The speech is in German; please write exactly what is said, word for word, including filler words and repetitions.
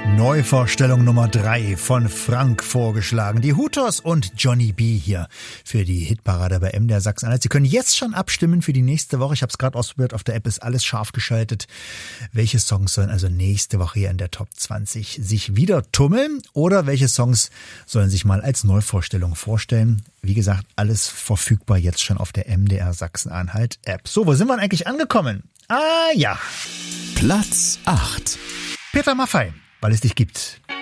Neuvorstellung Nummer drei von Frank vorgeschlagen. Die Hooters und Johnny B. hier für die Hitparade bei M D R Sachsen-Anhalt. Sie können jetzt schon abstimmen für die nächste Woche. Ich habe es gerade ausprobiert, auf der App ist alles scharf geschaltet. Welche Songs sollen also nächste Woche hier in der Top zwanzig sich wieder tummeln oder welche Songs sollen sich mal als Neuvorstellung vorstellen? Wie gesagt, alles verfügbar jetzt schon auf der M D R Sachsen-Anhalt App. So, wo sind wir denn eigentlich angekommen? Ah ja. Platz acht. Peter Maffay, weil es dich gibt.